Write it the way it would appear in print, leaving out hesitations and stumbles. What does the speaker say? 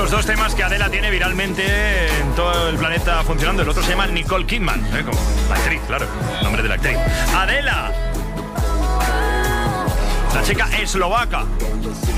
los dos temas que Adele tiene viralmente en todo el planeta funcionando. El otro se llama Nicole Kidman, como la actriz, claro, el nombre de la actriz. Adela, la chica eslovaca,